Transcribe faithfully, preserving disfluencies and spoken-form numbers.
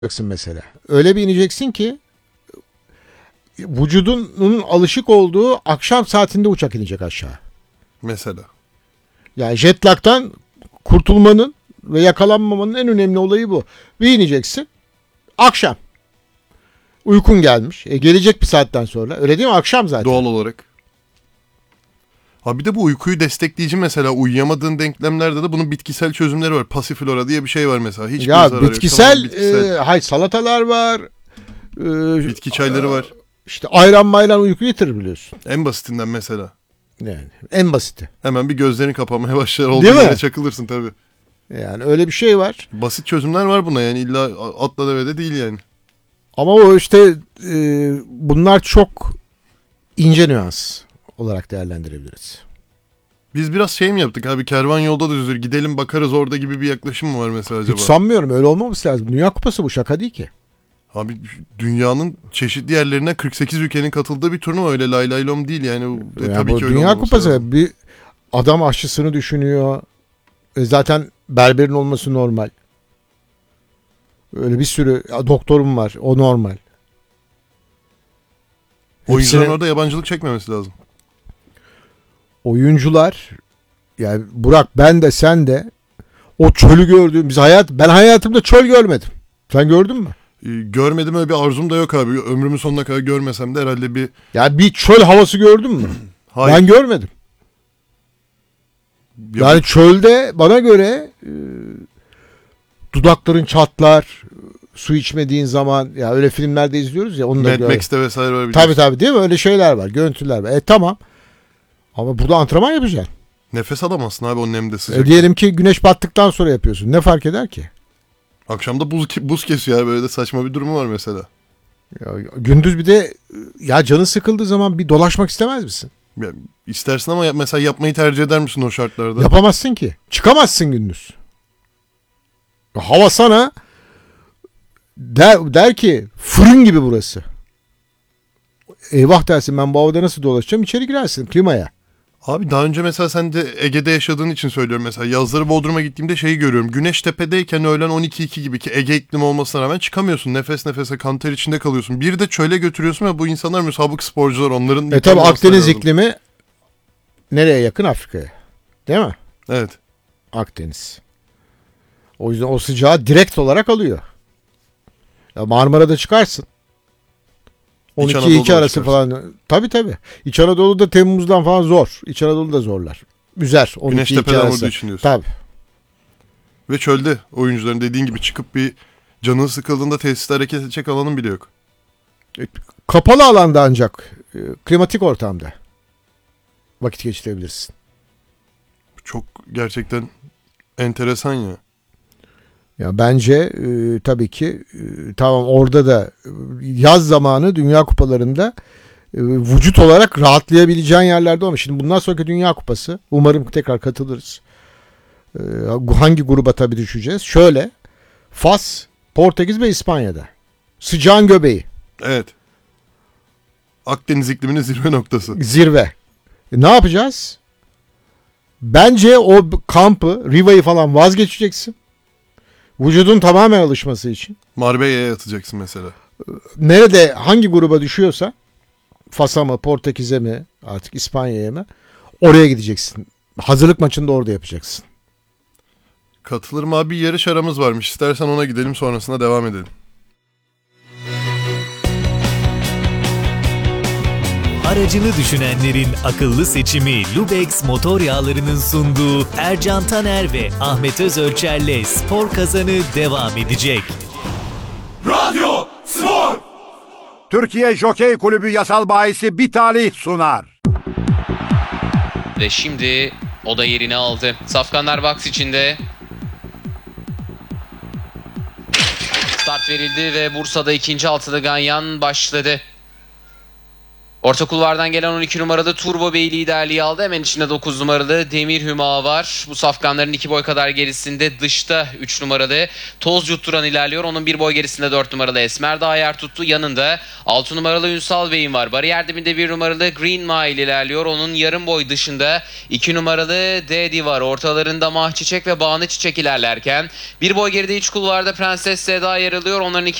mesela. Öyle bir ineceksin ki vücudunun alışık olduğu akşam saatinde uçak inecek aşağı. Mesela. Yani jet lag'tan kurtulmanın ve yakalanmamanın en önemli olayı bu. Bir ineceksin. Akşam. Uykun gelmiş. E, gelecek bir saatten sonra. Öyle değil mi? Akşam zaten. Doğal olarak. Ha bir de bu uykuyu destekleyici mesela uyuyamadığın denklemlerde de bunun bitkisel çözümleri var. Pasiflora diye bir şey var mesela. Hiçbir ya zararı bitkisel, yok. bitkisel. E, hay salatalar var. E, Bitki çayları var. İşte ayran mayran uyku getirir biliyorsun. En basitinden mesela. Yani en basiti. Hemen bir gözlerini kapamaya başlar. Olduğu değil mi? yere çakılırsın tabii. Yani öyle bir şey var. Basit çözümler var buna yani illa atla devede değil yani. Ama o işte e, bunlar çok ince nüans olarak değerlendirebiliriz. Biz biraz şey mi yaptık abi, kervan yolda da düzülür gidelim bakarız orada gibi bir yaklaşım mı var mesela acaba? Hiç sanmıyorum, öyle olmaması lazım. Dünya Kupası bu, şaka değil ki. Abi dünyanın çeşitli yerlerinden kırk sekiz ülkenin katıldığı bir turnuva, öyle lay lay lom değil yani. E, Yani tabii bu ki öyle Dünya Kupası lazım. bir adam aşçısını düşünüyor. E zaten berberin olması normal. Öyle bir sürü doktorum var, o normal. Oyuncuların Hepsine, orada yabancılık çekmemesi lazım. oyuncular, yani Burak, ben de sen de o çölü gördüğümüz hayat, ben hayatımda çöl görmedim. Sen gördün mü? Ee, görmedim, öyle bir arzum da yok abi. Ömrümün sonuna kadar görmesem de herhalde bir... Ya bir çöl havası gördün mü? Hayır. Ben görmedim. Ya Yani çölde bana göre e, dudakların çatlar, su içmediğin zaman, ya öyle filmlerde izliyoruz ya, onu da Mad gör. Max'te vesaire var. Tabii tabii, değil mi? Öyle şeyler var, görüntüler var. E tamam. Ama burada antrenman yapacaksın. Nefes alamazsın abi o nemde, E, sıcak. diyelim ki güneş battıktan sonra yapıyorsun. Ne fark eder ki? Akşamda buz, buz kesiyor abi, böyle de saçma bir durumu var mesela. Ya, gündüz bir de ya canın sıkıldığı zaman bir dolaşmak istemez misin? Ya, istersin ama mesela yapmayı tercih eder misin o şartlarda? Yapamazsın ki. Çıkamazsın gündüz. Hava sana der, der ki fırın gibi burası. Eyvah dersin, ben bu havada nasıl dolaşacağım? İçeri girersin klimaya. Abi daha önce mesela sen de Ege'de yaşadığın için söylüyorum, mesela yazları Bodrum'a gittiğimde şeyi görüyorum. Güneştepe'deyken öğlen on iki iki gibi, ki Ege iklimi olmasına rağmen çıkamıyorsun. Nefes nefese kanter içinde kalıyorsun. Bir de çöle götürüyorsun ve bu insanlar müsabık sporcular, onların... E tabi Akdeniz iklimi nereye yakın? Afrika'ya. Değil mi? Evet. Akdeniz. O yüzden o sıcağı direkt olarak alıyor. Ya Marmara'da çıkarsın. on iki iki arası çıkarsın falan. Tabii tabii. İç Anadolu'da Temmuz'dan falan zor. İç Anadolu'da zorlar. Üzer. Güneştepe'den vurduğu için diyorsun. Tabii. Ve çölde oyuncuların dediğin gibi çıkıp bir canın sıkıldığında tesiste hareket edecek alanın bile yok. Kapalı alanda ancak e, klimatik ortamda vakit geçirebilirsin. Çok gerçekten enteresan ya. Ya bence e, tabii ki e, tamam, orada da e, yaz zamanı Dünya Kupalarında e, vücut olarak rahatlayabileceğin yerlerde olmuş. Şimdi bundan sonraki Dünya Kupası, umarım tekrar katılırız. E, hangi gruba tabii düşeceğiz? Şöyle: Fas, Portekiz ve İspanya'da. Sıcağın göbeği. Evet. Akdeniz ikliminin zirve noktası. Zirve. E, ne yapacağız? Bence o kampı, Riva'yı falan vazgeçeceksin. Vücudun tamamen alışması için. Marbella'ya atacaksın mesela. Nerede, hangi gruba düşüyorsa, Fas'a mı, Portekiz'e mi, artık İspanya'ya mı, oraya gideceksin. Hazırlık maçını da orada yapacaksın. Katılırım abi, yarış aramız varmış. İstersen ona gidelim, sonrasında devam edelim. Aracını düşünenlerin akıllı seçimi Lubex motor yağlarının sunduğu Ercan Taner ve Ahmet Özölçer'le Spor Kazanı devam edecek. Radyo Spor! Türkiye Jokey Kulübü yasal bahisi bir talih sunar. Ve şimdi o da yerini aldı. Safkanlar box içinde. Start verildi ve Bursa'da ikinci altıda Ganyan başladı. Orta kulvardan gelen on iki numaralı Turbo Bey liderliği aldı. Hemen içinde dokuz numaralı Demir Hüma var. Bu safkanların iki boy kadar gerisinde dışta üç numaralı Toz Yutturan ilerliyor. Onun bir boy gerisinde dört numaralı Esmer daha yer tuttu. Yanında altı numaralı Ünsal Bey'in var. Bariyer dibinde bir numaralı Green Mile ilerliyor. Onun yarım boy dışında iki numaralı Daddy var. Ortalarında Mah Çiçek ve Bağını Çiçek ilerlerken bir boy geride iç kulvarda Prenses Seda yer alıyor. Onların iki